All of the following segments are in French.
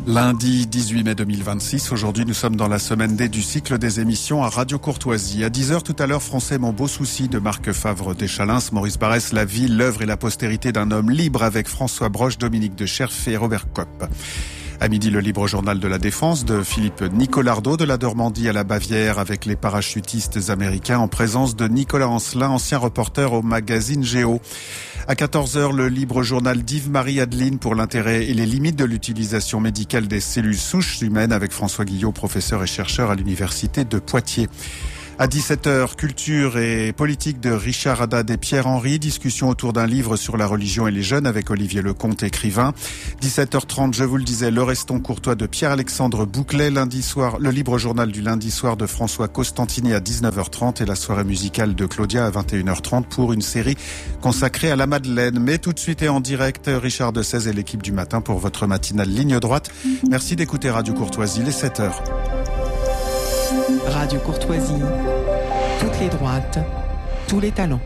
Lundi 18 mai 2026, aujourd'hui nous sommes dans la semaine D du cycle des émissions à Radio Courtoisie. À 10h tout à l'heure, Français mon beau souci de Marc Favre Deschalins, Maurice Barrès, La vie, l'œuvre et la postérité d'un homme libre avec François Broche, Dominique de Cherf et Robert Kopp. À midi, le libre journal de la défense de Philippe Nicolardo de la Normandie à la Bavière avec les parachutistes américains en présence de Nicolas Ancelin, ancien reporter au magazine Géo. À 14h, le libre journal d'Yves-Marie Adeline pour l'intérêt et les limites de l'utilisation médicale des cellules souches humaines avec François Guillot, professeur et chercheur à l'université de Poitiers. À 17h, culture et politique de Richard Haddad et Pierre Henry, discussion autour d'un livre sur la religion et les jeunes avec Olivier Lecomte, écrivain. 17h30, je vous le disais, le Reston courtois de Pierre-Alexandre Bouclet, lundi soir, le libre journal du lundi soir de François Costantini à 19h30 et la soirée musicale de Claudia à 21h30 pour une série consacrée à la Madeleine. Mais tout de suite et en direct, Richard Desèze et l'équipe du matin pour votre matinale ligne droite. Merci d'écouter Radio Courtoisie, les 7h. Radio Courtoisie, toutes les droites, tous les talents.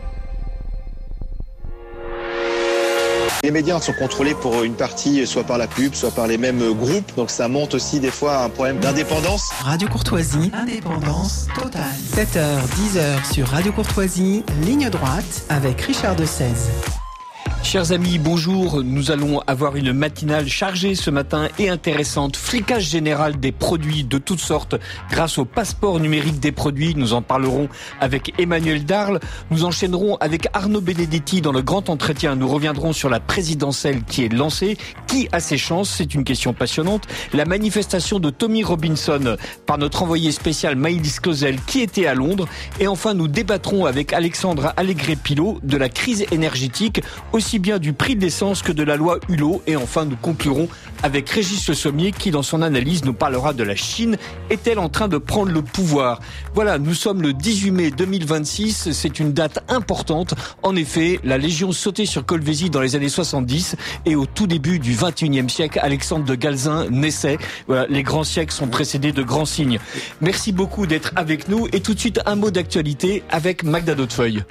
Les médias sont contrôlés pour une partie, soit par la pub, soit par les mêmes groupes. Donc ça monte aussi des fois à un problème d'indépendance. Radio Courtoisie, indépendance totale. 7h, 10h sur Radio Courtoisie, ligne droite avec Richard Desèze. Chers amis, bonjour. Nous allons avoir une matinale chargée ce matin et intéressante. Flicage général des produits de toutes sortes grâce au passeport numérique des produits. Nous en parlerons avec Emmanuel Darle. Nous enchaînerons avec Arnaud Benedetti dans le grand entretien. Nous reviendrons sur la présidentielle qui est lancée. Qui a ses chances? C'est une question passionnante. La manifestation de Tommy Robinson par notre envoyé spécial Maëlys Clausel qui était à Londres. Et enfin, nous débattrons avec Alexandra Allégret-Pilot de la crise énergétique, aussi bien du prix de l'essence que de la loi Hulot. Et enfin, nous conclurons avec Régis Le Sommier qui, dans son analyse, nous parlera de la Chine. Est-elle en train de prendre le pouvoir? Voilà, nous sommes le 18 mai 2026. C'est une date importante. En effet, la Légion sautait sur Colvézi dans les années 70 et au tout début du 21e siècle, Alexandre de Galzin naissait. Voilà, les grands siècles sont précédés de grands signes. Merci beaucoup d'être avec nous et tout de suite un mot d'actualité avec Magda Dautefeuille.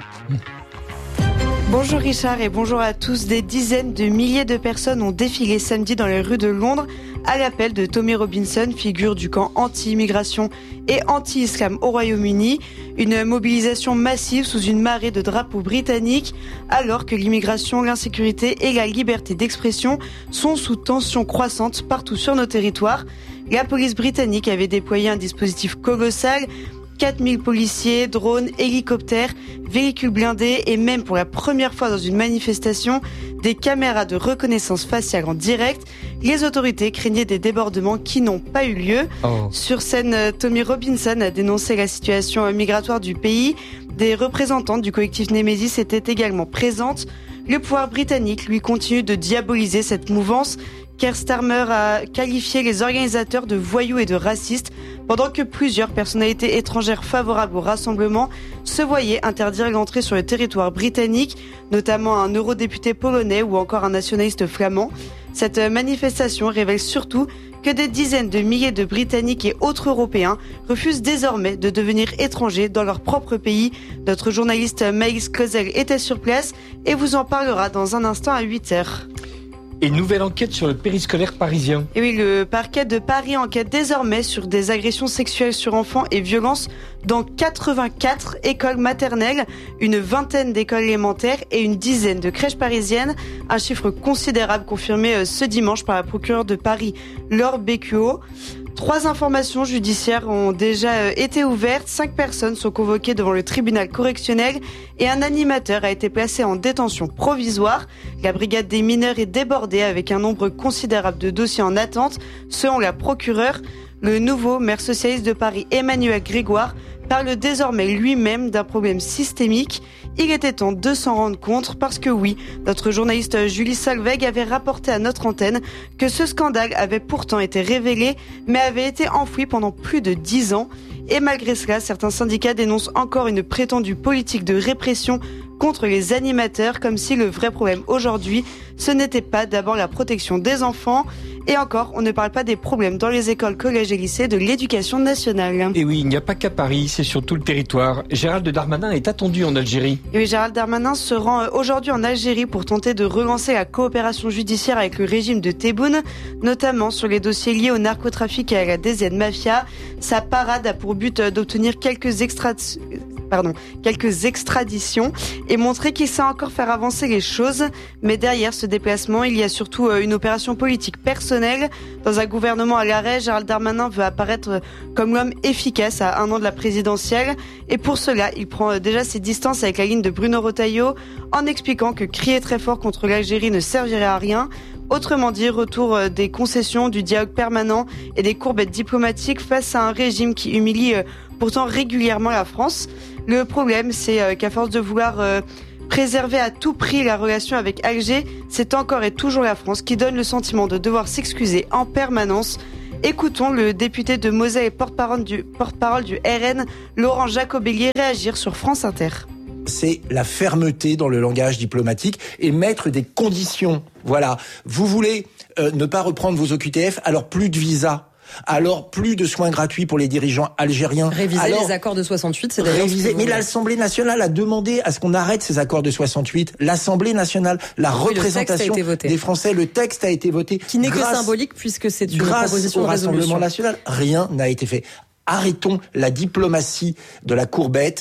Bonjour Richard et bonjour à tous. Des dizaines de milliers de personnes ont défilé samedi dans les rues de Londres à l'appel de Tommy Robinson, figure du camp anti-immigration et anti-islam au Royaume-Uni. Une mobilisation massive sous une marée de drapeaux britanniques alors que l'immigration, l'insécurité et la liberté d'expression sont sous tension croissante partout sur nos territoires. La police britannique avait déployé un dispositif colossal. 4000 policiers, drones, hélicoptères, véhicules blindés et même pour la première fois dans une manifestation, des caméras de reconnaissance faciale en direct. Les autorités craignaient des débordements qui n'ont pas eu lieu. Sur scène, Tommy Robinson a dénoncé la situation migratoire du pays. Des représentantes du collectif Némésis étaient également présentes. Le pouvoir britannique, lui, continue de diaboliser cette mouvance. Keir Starmer a qualifié les organisateurs de voyous et de racistes, pendant que plusieurs personnalités étrangères favorables au rassemblement se voyaient interdire l'entrée sur le territoire britannique, notamment un eurodéputé polonais ou encore un nationaliste flamand. Cette manifestation révèle surtout que des dizaines de milliers de Britanniques et autres Européens refusent désormais de devenir étrangers dans leur propre pays. Notre journaliste Maëlys Clausel était sur place et vous en parlera dans un instant à 8h. Et nouvelle enquête sur le périscolaire parisien. Et oui, le parquet de Paris enquête désormais sur des agressions sexuelles sur enfants et violences dans 84 écoles maternelles, une vingtaine d'écoles élémentaires et une dizaine de crèches parisiennes. Un chiffre considérable confirmé ce dimanche par la procureure de Paris, Laure Bécuot. 3 informations judiciaires ont déjà été ouvertes, 5 personnes sont convoquées devant le tribunal correctionnel et un animateur a été placé en détention provisoire. La brigade des mineurs est débordée avec un nombre considérable de dossiers en attente. Selon la procureure, le nouveau maire socialiste de Paris, Emmanuel Grégoire, parle désormais lui-même d'un problème systémique. Il était temps de s'en rendre compte parce que oui, notre journaliste Julie Solveig avait rapporté à notre antenne que ce scandale avait pourtant été révélé mais avait été enfoui pendant plus de 10 ans. Et malgré cela, certains syndicats dénoncent encore une prétendue politique de répression contre les animateurs, comme si le vrai problème aujourd'hui, ce n'était pas d'abord la protection des enfants. Et encore, on ne parle pas des problèmes dans les écoles, collèges et lycées de l'éducation nationale. Et oui, il n'y a pas qu'à Paris, c'est sur tout le territoire. Gérald Darmanin est attendu en Algérie. Et oui, Gérald Darmanin se rend aujourd'hui en Algérie pour tenter de relancer la coopération judiciaire avec le régime de Tebboune, notamment sur les dossiers liés au narcotrafic et à la DZ Mafia. Sa parade a pour but d'obtenir quelques extraditions et montrer qu'il sait encore faire avancer les choses. Mais derrière ce déplacement, il y a surtout une opération politique personnelle. Dans un gouvernement à l'arrêt, Gérald Darmanin veut apparaître comme l'homme efficace à 1 an de la présidentielle. Et pour cela, il prend déjà ses distances avec la ligne de Bruno Retailleau en expliquant que crier très fort contre l'Algérie ne servirait à rien. Autrement dit, retour des concessions, du dialogue permanent et des courbettes diplomatiques face à un régime qui humilie pourtant régulièrement la France. Le problème, c'est qu'à force de vouloir préserver à tout prix la relation avec Alger, c'est encore et toujours la France qui donne le sentiment de devoir s'excuser en permanence. Écoutons le député de Moselle et porte-parole du RN, Laurent Jacobelli, réagir sur France Inter. C'est la fermeté dans le langage diplomatique et mettre des conditions. Voilà. Vous voulez ne pas reprendre vos OQTF, alors plus de visa. Alors plus de soins gratuits pour les dirigeants algériens. Réviser les accords de 68, c'est d'ailleurs réviser. Mais l'Assemblée nationale a demandé à ce qu'on arrête ces accords de 68. L'Assemblée nationale, la représentation des Français, le texte a été voté. Qui n'est que symbolique puisque c'est une proposition de résolution. Grâce au Rassemblement national, rien n'a été fait. Arrêtons la diplomatie de la courbette.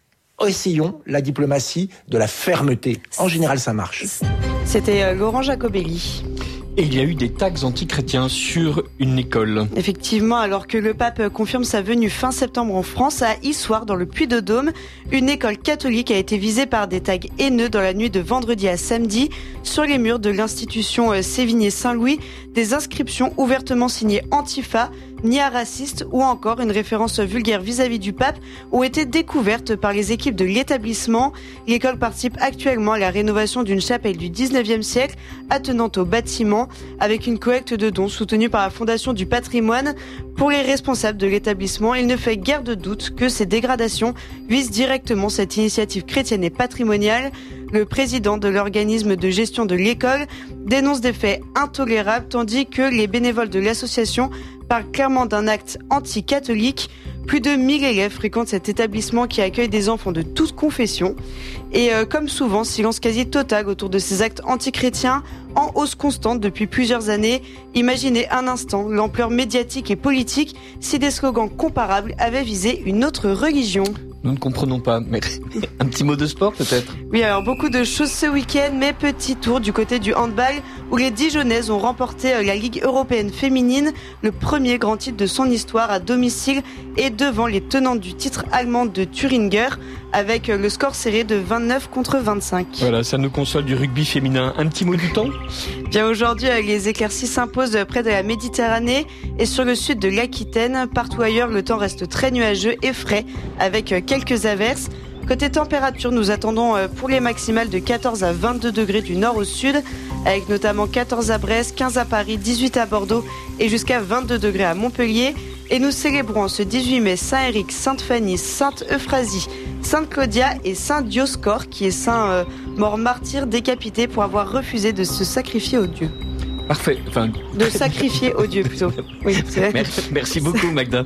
Essayons la diplomatie de la fermeté. En général, ça marche. C'était Laurent Jacobelli. Et il y a eu des tags antichrétiens sur une école. Effectivement, alors que le pape confirme sa venue fin septembre en France, à Issoire, dans le Puy-de-Dôme, une école catholique a été visée par des tags haineux dans la nuit de vendredi à samedi. Sur les murs de l'institution Sévigné-Saint-Louis, des inscriptions ouvertement signées Antifa, Nia raciste ou encore une référence vulgaire vis-à-vis du pape ont été découvertes par les équipes de l'établissement. L'école participe actuellement à la rénovation d'une chapelle du 19e siècle attenante au bâtiment avec une collecte de dons soutenue par la Fondation du patrimoine. Pour les responsables de l'établissement, il ne fait guère de doute que ces dégradations visent directement cette initiative chrétienne et patrimoniale. Le président de l'organisme de gestion de l'école dénonce des faits intolérables tandis que les bénévoles de l'association parlent clairement d'un acte anti-catholique. Plus de 1000 élèves fréquentent cet établissement qui accueille des enfants de toutes confessions. Et comme souvent, silence quasi total autour de ces actes anti-chrétiens en hausse constante depuis plusieurs années. Imaginez un instant l'ampleur médiatique et politique si des slogans comparables avaient visé une autre religion. Nous ne comprenons pas, mais un petit mot de sport peut-être ? Oui, alors beaucoup de choses ce week-end, mais petit tour du côté du handball où les Dijonnaises ont remporté la Ligue européenne féminine, le premier grand titre de son histoire à domicile et devant les tenantes du titre allemandes de Thüringer avec le score serré de 29-25. Voilà, ça nous console du rugby féminin. Un petit mot du temps ? Bien aujourd'hui, les éclaircies s'imposent près de la Méditerranée et sur le sud de l'Aquitaine. Partout ailleurs, le temps reste très nuageux et frais avec quelques averses. Côté température, nous attendons pour les maximales de 14 à 22 degrés du nord au sud, avec notamment 14 à Brest, 15 à Paris, 18 à Bordeaux et jusqu'à 22 degrés à Montpellier. Et nous célébrons ce 18 mai Saint-Éric, Sainte-Fanny, Sainte-Euphrasie, Sainte-Claudia et Saint-Dioscore, qui est saint mort martyr décapité pour avoir refusé de se sacrifier aux dieux. Parfait. Enfin... De sacrifier aux dieux plutôt. Oui, c'est vrai. Merci beaucoup Magda.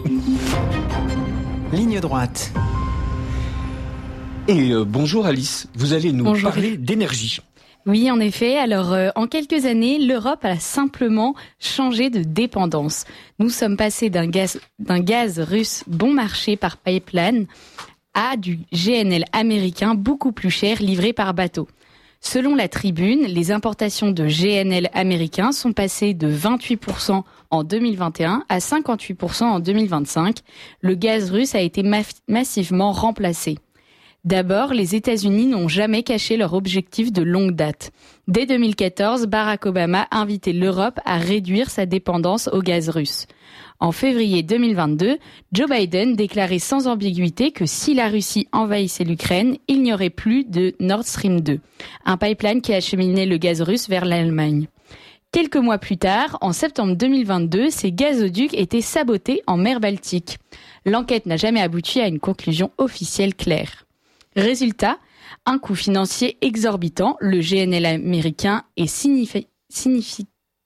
Ligne droite. Et bonjour Alice, vous allez nous parler d'énergie. Oui, en effet. Alors, en quelques années, l'Europe a simplement changé de dépendance. Nous sommes passés d'un gaz russe bon marché par pipeline à du GNL américain beaucoup plus cher livré par bateau. Selon la Tribune, les importations de GNL américain sont passées de 28% en 2021 à 58% en 2025. Le gaz russe a été massivement remplacé. D'abord, les États-Unis n'ont jamais caché leur objectif de longue date. Dès 2014, Barack Obama a invité l'Europe à réduire sa dépendance au gaz russe. En février 2022, Joe Biden déclarait sans ambiguïté que si la Russie envahissait l'Ukraine, il n'y aurait plus de Nord Stream 2, un pipeline qui acheminait le gaz russe vers l'Allemagne. Quelques mois plus tard, en septembre 2022, ces gazoducs étaient sabotés en mer Baltique. L'enquête n'a jamais abouti à une conclusion officielle claire. Résultat, un coût financier exorbitant, le GNL américain est significativement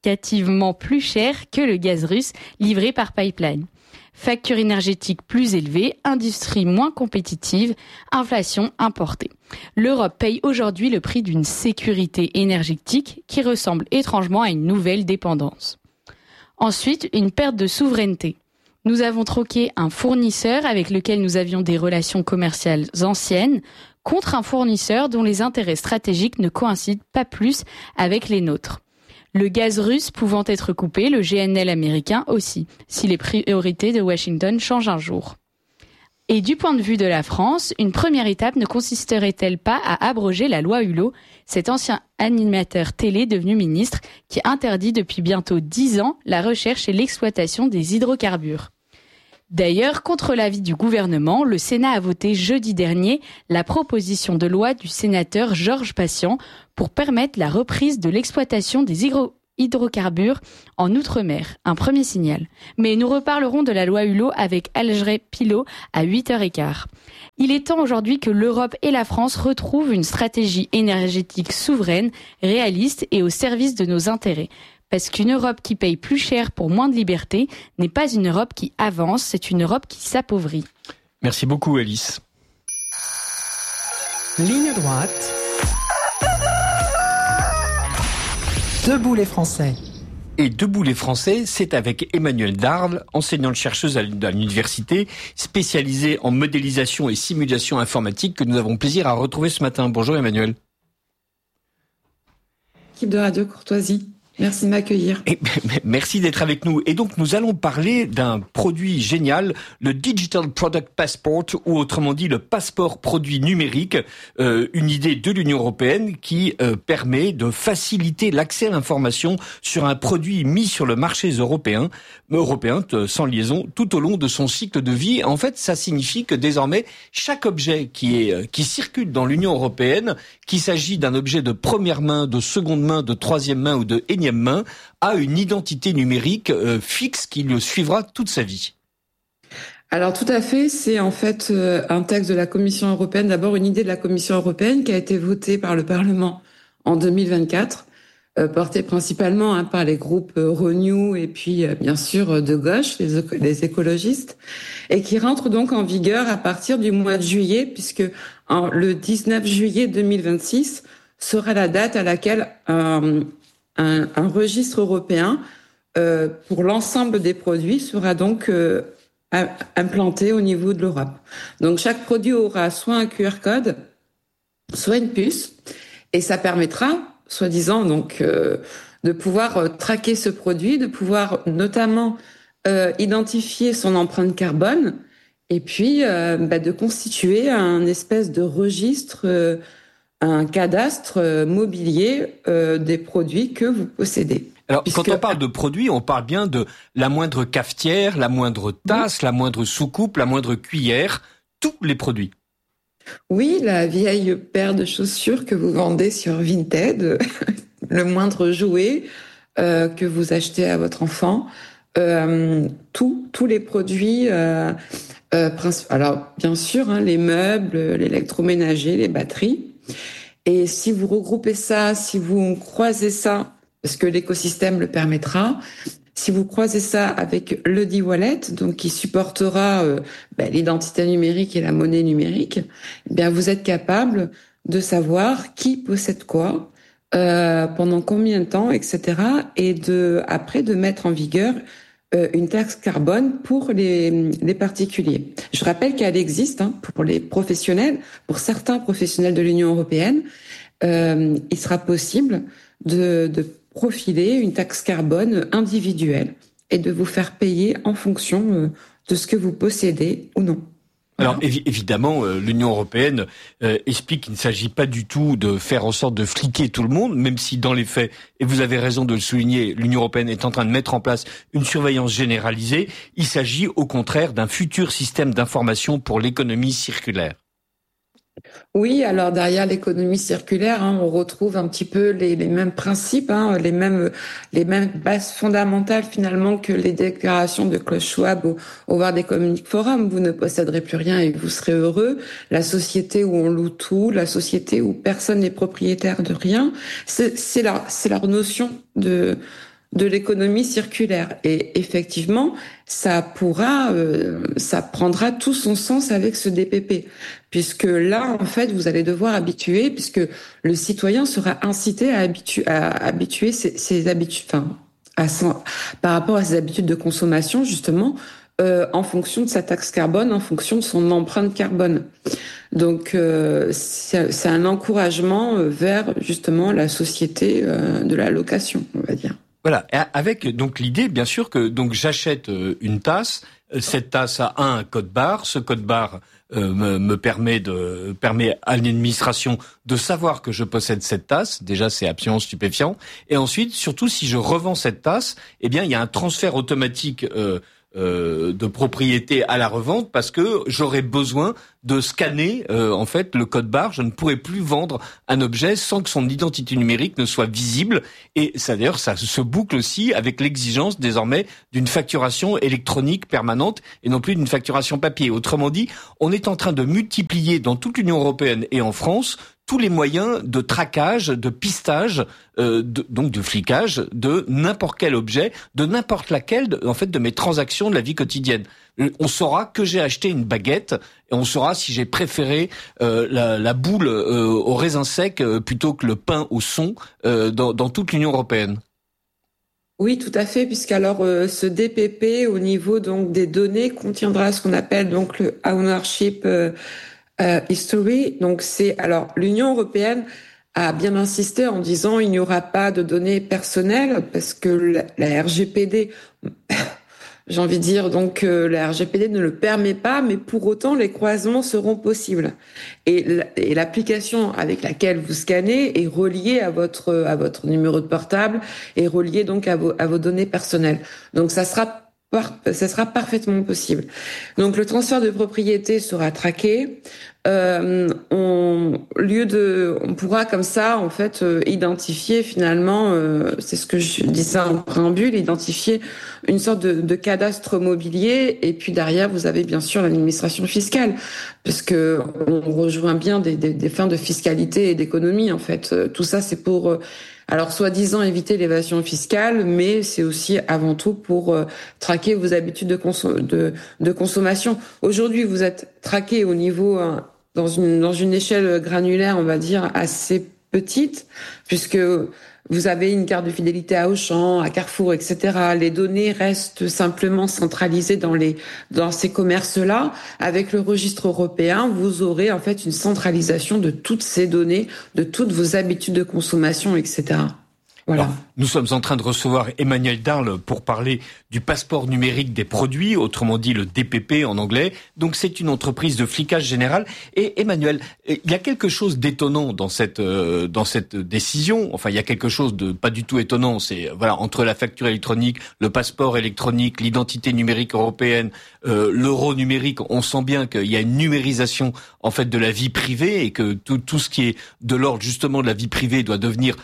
significativement plus cher que le gaz russe livré par pipeline. Facture énergétique plus élevée, industrie moins compétitive, inflation importée. L'Europe paye aujourd'hui le prix d'une sécurité énergétique qui ressemble étrangement à une nouvelle dépendance. Ensuite, une perte de souveraineté. Nous avons troqué un fournisseur avec lequel nous avions des relations commerciales anciennes contre un fournisseur dont les intérêts stratégiques ne coïncident pas plus avec les nôtres. Le gaz russe pouvant être coupé, le GNL américain aussi, si les priorités de Washington changent un jour. Et du point de vue de la France, une première étape ne consisterait-elle pas à abroger la loi Hulot, cet ancien animateur télé devenu ministre qui interdit depuis bientôt 10 ans la recherche et l'exploitation des hydrocarbures ? D'ailleurs, contre l'avis du gouvernement, le Sénat a voté jeudi dernier la proposition de loi du sénateur Georges Patient pour permettre la reprise de l'exploitation des hydrocarbures en Outre-mer. Un premier signal. Mais nous reparlerons de la loi Hulot avec Algeré Pilot à 8h15. Il est temps aujourd'hui que l'Europe et la France retrouvent une stratégie énergétique souveraine, réaliste et au service de nos intérêts. Parce qu'une Europe qui paye plus cher pour moins de liberté n'est pas une Europe qui avance, c'est une Europe qui s'appauvrit. Merci beaucoup Alice. Ligne droite. Debout les Français. Et Debout les Français, c'est avec Emmanuelle Darle, enseignante-chercheuse à l'université, spécialisée en modélisation et simulation informatique que nous avons plaisir à retrouver ce matin. Bonjour Emmanuelle. Équipe de Radio Courtoisie. Merci de m'accueillir. Merci d'être avec nous. Et donc, nous allons parler d'un produit génial, le Digital Product Passport, ou autrement dit, le passeport produit numérique, une idée de l'Union européenne qui permet de faciliter l'accès à l'information sur un produit mis sur le marché européen, sans liaison, tout au long de son cycle de vie. En fait, ça signifie que désormais, chaque objet qui circule dans l'Union européenne, qu'il s'agit d'un objet de première main, de seconde main, de troisième main ou de énième main, a une identité numérique fixe qui le suivra toute sa vie. Alors tout à fait, c'est en fait un texte de la Commission européenne, d'abord une idée de la Commission européenne qui a été votée par le Parlement en 2024, portée principalement par les groupes Renew et puis bien sûr de gauche, les écologistes, et qui rentre donc en vigueur à partir du mois de juillet, puisque le 19 juillet 2026 sera la date à laquelle un registre européen pour l'ensemble des produits sera donc implanté au niveau de l'Europe. Donc chaque produit aura soit un QR code, soit une puce, et ça permettra, soi-disant, donc de pouvoir traquer ce produit, de pouvoir notamment identifier son empreinte carbone, et puis de constituer un espèce de registre, un cadastre mobilier des produits que vous possédez. Alors, quand on parle de produits, on parle bien de la moindre cafetière, la moindre tasse, la moindre soucoupe, la moindre cuillère, tous les produits. Oui, la vieille paire de chaussures que vous vendez sur Vinted, le moindre jouet que vous achetez à votre enfant, tous les produits. Alors, bien sûr, les meubles, l'électroménager, les batteries. Et si vous regroupez ça, si vous croisez ça, parce que l'écosystème le permettra, si vous croisez ça avec le d'e-wallet, donc qui supportera l'identité numérique et la monnaie numérique, eh bien vous êtes capable de savoir qui possède quoi, pendant combien de temps, etc. Et après de mettre en vigueur une taxe carbone pour les particuliers. Je rappelle qu'elle existe pour les professionnels, pour certains professionnels de l'Union européenne, il sera possible de profiler une taxe carbone individuelle et de vous faire payer en fonction de ce que vous possédez ou non. Alors évidemment, l'Union européenne explique qu'il ne s'agit pas du tout de faire en sorte de fliquer tout le monde, même si dans les faits, et vous avez raison de le souligner, l'Union européenne est en train de mettre en place une surveillance généralisée. Il s'agit au contraire d'un futur système d'information pour l'économie circulaire. Oui, alors derrière l'économie circulaire, on retrouve un petit peu les mêmes principes, les mêmes bases fondamentales finalement que les déclarations de Klaus Schwab au World Economic Forum. Vous ne posséderez plus rien et vous serez heureux. La société où on loue tout, la société où personne n'est propriétaire de rien, c'est leur notion de de l'économie circulaire. Et effectivement, ça prendra tout son sens avec ce DPP, puisque là, en fait, vous allez devoir habituer, puisque le citoyen sera incité à habituer ses habitudes, par rapport à ses habitudes de consommation, justement, en fonction de sa taxe carbone, en fonction de son empreinte carbone. Donc, c'est un encouragement vers justement la société de la location, on va dire. Voilà, avec donc l'idée, bien sûr, que donc j'achète une tasse. Cette tasse a un code barre. Ce code barre me permet à l'administration de savoir que je possède cette tasse. Déjà, c'est absolument stupéfiant. Et ensuite, surtout, si je revends cette tasse, eh bien, il y a un transfert automatique de propriété à la revente, parce que j'aurais besoin de scanner en fait le code barre. Je ne pourrais plus vendre un objet sans que son identité numérique ne soit visible. Et ça, d'ailleurs, ça se boucle aussi avec l'exigence désormais d'une facturation électronique permanente et non plus d'une facturation papier. Autrement dit, on est en train de multiplier dans toute l'Union européenne et en France tous les moyens de traquage, de pistage, donc de flicage de n'importe quel objet, de n'importe laquelle, en fait, de mes transactions de la vie quotidienne. On saura que j'ai acheté une baguette et on saura si j'ai préféré la boule au raisin sec plutôt que le pain au son dans toute l'Union européenne. Oui, tout à fait, puisqu'alors ce DPP au niveau donc des données contiendra ce qu'on appelle donc le ownership history. Donc alors l'Union européenne a bien insisté en disant il n'y aura pas de données personnelles parce que la RGPD j'ai envie de dire donc la RGPD ne le permet pas, mais pour autant les croisements seront possibles. Et l'application avec laquelle vous scannez est reliée à votre numéro de portable et reliée donc à vos données personnelles. Donc ça sera parfaitement possible. Donc le transfert de propriété sera traqué. On pourra comme ça en fait identifier finalement, c'est ce que je disais en préambule, identifier une sorte de cadastre mobilier, et puis derrière vous avez bien sûr l'administration fiscale, parce que on rejoint bien des fins de fiscalité et d'économie en fait. Tout ça c'est pour alors, soi-disant éviter l'évasion fiscale, mais c'est aussi avant tout pour traquer vos habitudes de consommation. Aujourd'hui, vous êtes traqué au niveau dans une échelle granulaire, on va dire assez petite, puisque vous avez une carte de fidélité à Auchan, à Carrefour, etc. Les données restent simplement centralisées dans ces commerces-là. Avec le registre européen, vous aurez en fait une centralisation de toutes ces données, de toutes vos habitudes de consommation, etc. Voilà. Alors, nous sommes en train de recevoir Emmanuel Darle pour parler du passeport numérique des produits, autrement dit le DPP en anglais. Donc c'est une entreprise de flicage général. Et Emmanuel, il y a quelque chose d'étonnant dans cette décision. Enfin, il y a quelque chose de pas du tout étonnant. C'est voilà, entre la facture électronique, le passeport électronique, l'identité numérique européenne, l'euro numérique, on sent bien qu'il y a une numérisation en fait de la vie privée, et que tout ce qui est de l'ordre justement de la vie privée doit devenir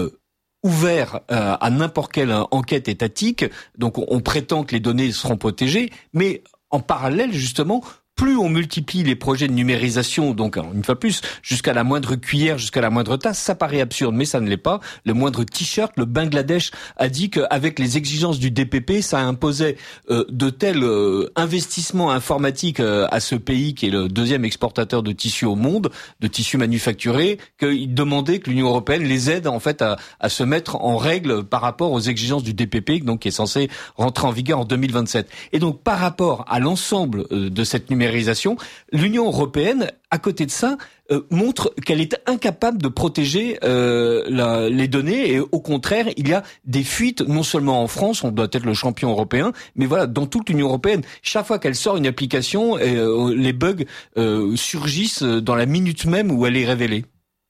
ouvert à n'importe quelle enquête étatique. Donc on prétend que les données seront protégées, mais en parallèle justement, plus on multiplie les projets de numérisation, donc une fois plus, jusqu'à la moindre cuillère, jusqu'à la moindre tasse, ça paraît absurde, mais ça ne l'est pas. Le moindre t-shirt, le Bangladesh a dit qu'avec les exigences du DPP, ça imposait de tels investissements informatiques à ce pays qui est le deuxième exportateur de tissus au monde, de tissus manufacturés, qu'il demandait que l'Union européenne les aide en fait à se mettre en règle par rapport aux exigences du DPP, donc qui est censé rentrer en vigueur en 2027. Et donc par rapport à l'ensemble de cette numérisation, l'Union européenne, à côté de ça, montre qu'elle est incapable de protéger les données, et au contraire, il y a des fuites, non seulement en France, on doit être le champion européen, mais voilà, dans toute l'Union européenne. Chaque fois qu'elle sort une application, les bugs surgissent dans la minute même où elle est révélée.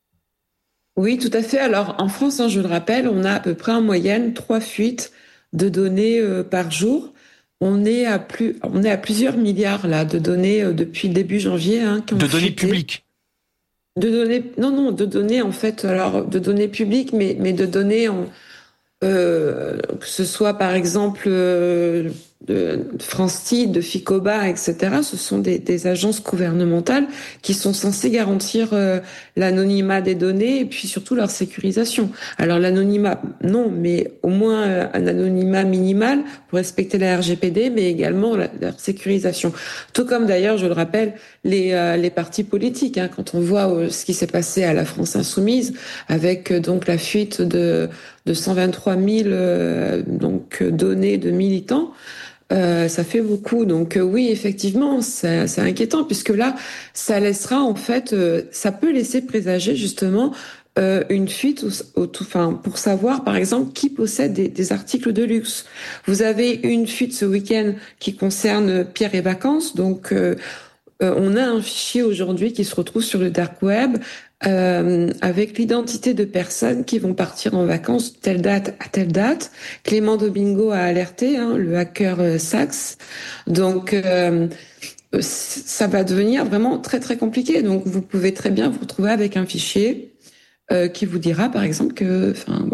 Oui, tout à fait. Alors, en France, je le rappelle, on a à peu près en moyenne 3 fuites de données par jour. On est à plusieurs milliards là de données depuis début janvier. De données publiques. De données en fait, alors de données publiques, mais de données que ce soit par exemple FranceTit, de Ficoba, etc. Ce sont des agences gouvernementales qui sont censées garantir l'anonymat des données et puis surtout leur sécurisation. Alors l'anonymat, non, mais au moins un anonymat minimal pour respecter la RGPD, mais également leur sécurisation. Tout comme d'ailleurs, je le rappelle, les partis politiques. Hein, quand on voit ce qui s'est passé à la France Insoumise, avec donc la fuite de 123 000 donc données de militants, ça fait beaucoup. Donc oui, effectivement, c'est inquiétant puisque là, ça laissera en fait, ça peut laisser présager justement une fuite pour savoir par exemple qui possède des articles de luxe. Vous avez une fuite ce week-end qui concerne Pierre et Vacances, donc on a un fichier aujourd'hui qui se retrouve sur le dark web avec l'identité de personnes qui vont partir en vacances telle date à telle date. Clément Domingo a alerté, le hacker Sachs. Donc ça va devenir vraiment très très compliqué. Donc vous pouvez très bien vous retrouver avec un fichier qui vous dira par exemple que,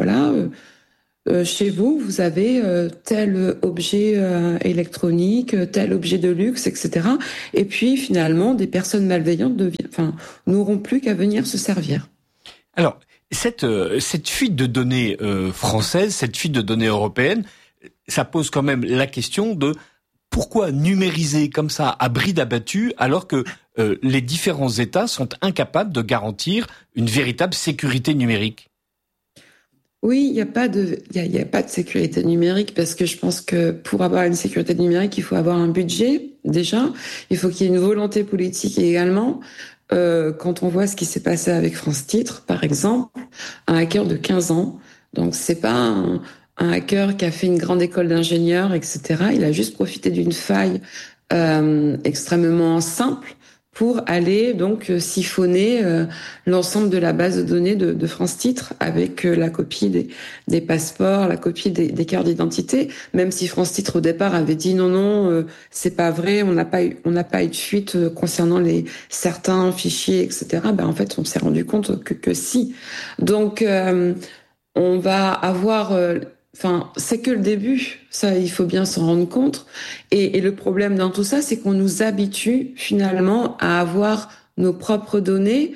chez vous, vous avez tel objet électronique, tel objet de luxe, etc. Et puis finalement, des personnes malveillantes n'auront plus qu'à venir se servir. Alors, cette fuite de données françaises, cette fuite de données européennes, ça pose quand même la question de pourquoi numériser comme ça à bride abattue alors que les différents États sont incapables de garantir une véritable sécurité numérique. Oui, il n'y a pas de sécurité numérique parce que je pense que pour avoir une sécurité numérique, il faut avoir un budget déjà. Il faut qu'il y ait une volonté politique également. Quand on voit ce qui s'est passé avec FranceTit, par exemple, un hacker de 15 ans. Donc c'est pas un hacker qui a fait une grande école d'ingénieur, etc. Il a juste profité d'une faille extrêmement simple pour aller donc siphonner l'ensemble de la base de données de FranceTit avec la copie des passeports, la copie des cartes d'identité. Même si FranceTit au départ avait dit non, c'est pas vrai, on n'a pas eu de fuite concernant certains fichiers, etc. En fait, on s'est rendu compte que si. Donc on va avoir c'est que le début, ça, il faut bien s'en rendre compte. Et le problème dans tout ça, c'est qu'on nous habitue finalement à avoir nos propres données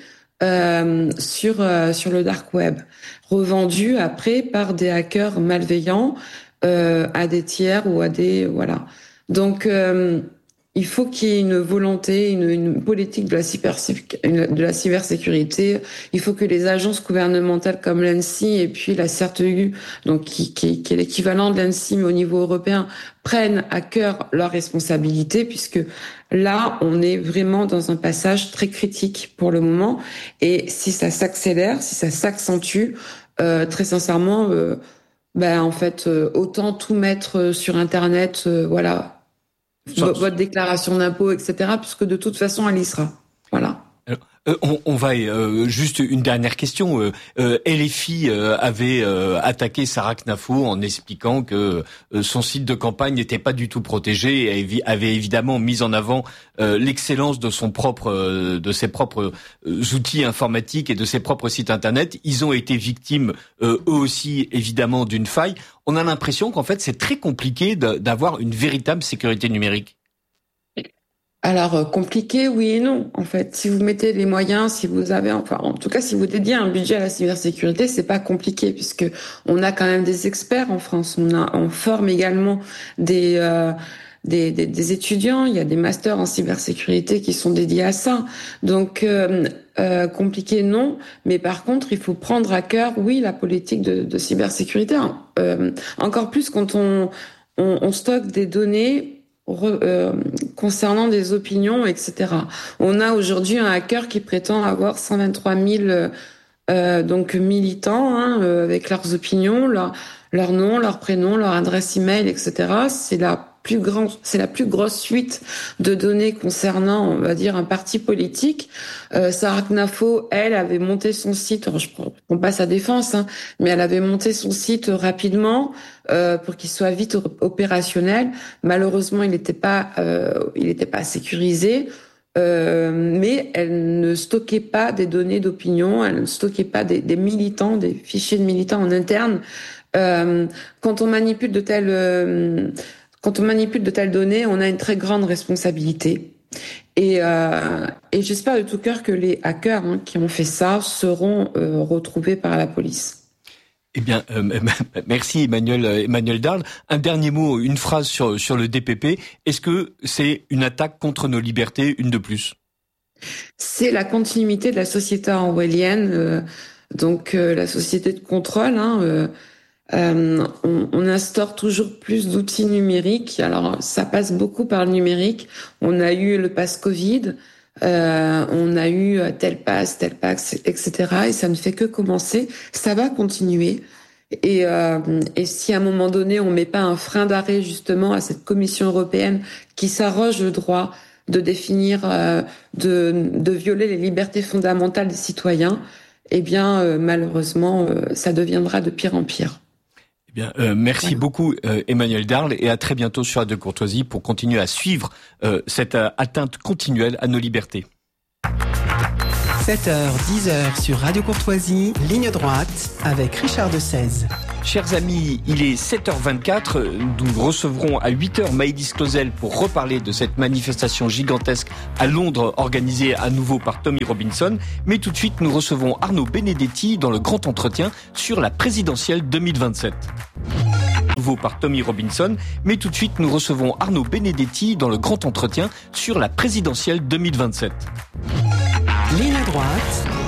sur le dark web, revendues après par des hackers malveillants à des tiers ou à des Donc il faut qu'il y ait une volonté, une politique de la cybersécurité. Il faut que les agences gouvernementales comme l'ANSSI et puis la CERT-EU, donc qui est l'équivalent de l'ANSSI mais au niveau européen, prennent à cœur leurs responsabilités, puisque là, on est vraiment dans un passage très critique pour le moment. Et si ça s'accélère, si ça s'accentue, très sincèrement, autant tout mettre sur Internet, votre déclaration d'impôt, etc., puisque de toute façon, elle y sera. Voilà. On va juste une dernière question. LFI avait attaqué Sarah Knafo en expliquant que son site de campagne n'était pas du tout protégé et avait évidemment mis en avant l'excellence de ses propres outils informatiques et de ses propres sites internet. Ils ont été victimes eux aussi évidemment d'une faille. On a l'impression qu'en fait c'est très compliqué d'avoir une véritable sécurité numérique. Alors, compliqué, oui et non. En fait, si vous mettez les moyens, si vous avez, en tout cas, si vous dédiez un budget à la cybersécurité, c'est pas compliqué puisque on a quand même des experts en France. On forme également des étudiants. Il y a des masters en cybersécurité qui sont dédiés à ça. Donc, compliqué, non. Mais par contre, il faut prendre à cœur, oui, la politique de cybersécurité. Encore plus quand on stocke des données concernant des opinions, etc. On a aujourd'hui un hacker qui prétend avoir 123 000 donc militants avec leurs opinions, leur nom, leur prénom, leur adresse email, etc. C'est la plus grosse suite de données concernant, on va dire, un parti politique. Sarah Knafo, elle, avait monté son site, je prends pas sa défense, mais elle avait monté son site rapidement pour qu'il soit vite opérationnel. Malheureusement, il n'était pas sécurisé. Mais elle ne stockait pas des données d'opinion, elle ne stockait pas des militants, des fichiers de militants en interne. Quand on manipule quand on manipule de telles données, on a une très grande responsabilité. Et j'espère de tout cœur que les hackers qui ont fait ça seront retrouvés par la police. Eh bien, merci Emmanuel Darle. Un dernier mot, une phrase sur le DPP. Est-ce que c'est une attaque contre nos libertés, une de plus ? C'est la continuité de la société orwellienne, la société de contrôle. On instaure toujours plus d'outils numériques. Alors, ça passe beaucoup par le numérique. On a eu le pass Covid, on a eu tel pass, etc. Et ça ne fait que commencer. Ça va continuer. Et si à un moment donné, on met pas un frein d'arrêt justement à cette Commission européenne qui s'arroge le droit de définir, de violer les libertés fondamentales des citoyens, eh bien, malheureusement, ça deviendra de pire en pire. Eh bien, merci beaucoup Emmanuel Darle, et à très bientôt sur Radio Courtoisie pour continuer à suivre cette atteinte continuelle à nos libertés. 7h, 10h sur Radio Courtoisie, ligne droite avec Richard de 16. Chers amis, il est 7h24, nous recevrons à 8h Maëlys Clausel pour reparler de cette manifestation gigantesque à Londres organisée à nouveau par Tommy Robinson. Mais tout de suite, nous recevons Arnaud Benedetti dans le grand entretien sur la présidentielle 2027. Nouveau par Tommy Robinson, mais tout de suite, nous recevons Arnaud Benedetti dans le grand entretien sur la présidentielle 2027. Ligne droite